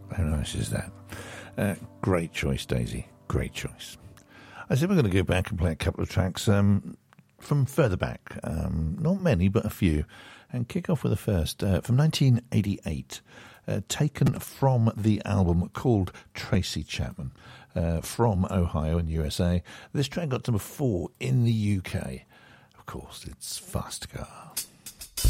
How nice is that? Great choice, Daisy. Great choice. I said we're going to go back and play a couple of tracks from further back. Not many, but a few. And kick off with the first from 1988. Taken from the album called Tracy Chapman from Ohio in USA. This track got to number 4 in the UK. Of course, it's Fast Car.